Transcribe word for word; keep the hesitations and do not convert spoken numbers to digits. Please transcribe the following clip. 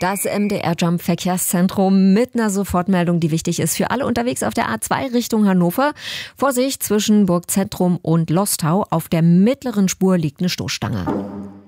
Das M D R-Jump-Verkehrszentrum mit einer Sofortmeldung, die wichtig ist für alle unterwegs auf der A zwei Richtung Hannover. Vorsicht, zwischen Burgzentrum und Lostau auf der mittleren Spur liegt eine Stoßstange.